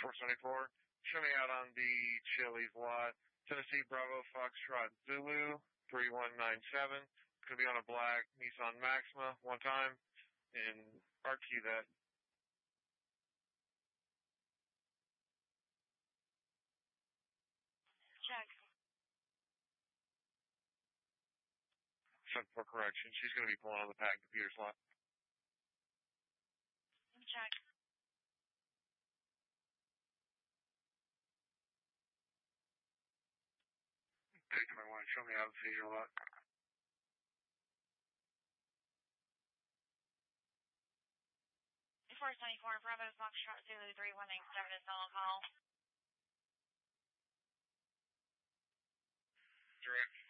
474. Show me out on the Chili's lot. Tennessee Bravo Foxtrot Zulu 3197. Could be on a black Nissan Maxima one time. And RQ that. Check. Sent for correction. She's going to be pulling on the pack computer slot. Check. Take my one. Show me out the seizure lot. Before 74 Bravo Foxtrot Zulu 3187 is still on call. Direct.